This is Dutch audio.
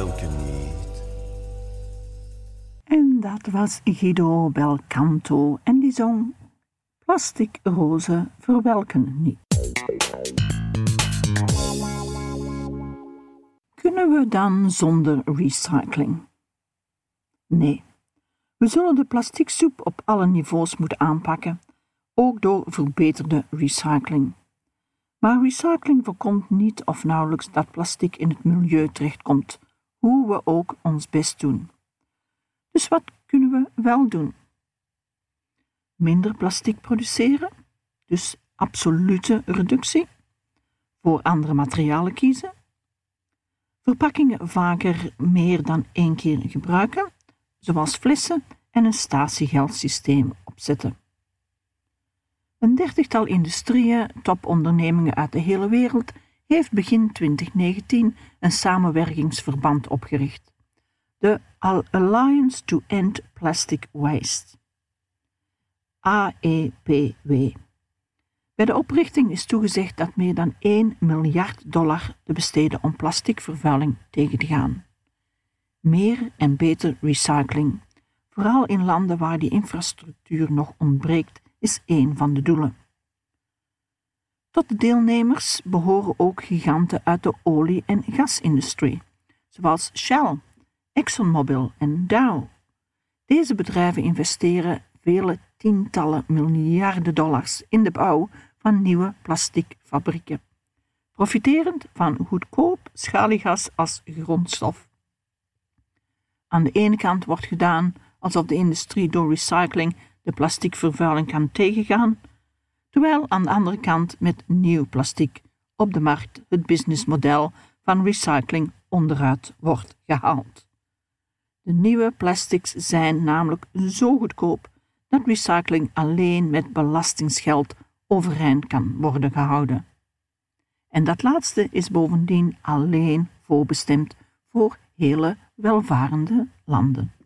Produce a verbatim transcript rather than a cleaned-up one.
dronken niet. En dat was Guido Belcanto en die zong Plastic rozen verwelken niet. Kunnen we dan zonder recycling? Nee, we zullen de plastieksoep op alle niveaus moeten aanpakken, ook door verbeterde recycling. Maar recycling voorkomt niet of nauwelijks dat plastic in het milieu terechtkomt, hoe we ook ons best doen. Dus wat kunnen we wel doen? Minder plastic produceren, dus absolute reductie. Voor andere materialen kiezen. Verpakkingen vaker meer dan één keer gebruiken, zoals flessen en een statiegeldsysteem opzetten. Een dertigtal industrieën, topondernemingen uit de hele wereld, heeft begin twintig negentien een samenwerkingsverband opgericht. De Alliance to End Plastic Waste. A E P W. Bij de oprichting is toegezegd dat meer dan één miljard dollar te besteden om plasticvervuiling tegen te gaan. Meer en beter recycling, vooral in landen waar die infrastructuur nog ontbreekt, is één van de doelen. Tot de deelnemers behoren ook giganten uit de olie- en gasindustrie, zoals Shell, ExxonMobil en Dow. Deze bedrijven investeren vele tientallen miljarden dollars in de bouw van nieuwe plasticfabrieken, profiterend van goedkoop schaliegas als grondstof. Aan de ene kant wordt gedaan alsof de industrie door recycling de plasticvervuiling kan tegengaan, terwijl aan de andere kant met nieuw plastic op de markt het businessmodel van recycling onderuit wordt gehaald. De nieuwe plastics zijn namelijk zo goedkoop dat recycling alleen met belastingsgeld overeind kan worden gehouden. En dat laatste is bovendien alleen voorbestemd voor hele welvarende landen.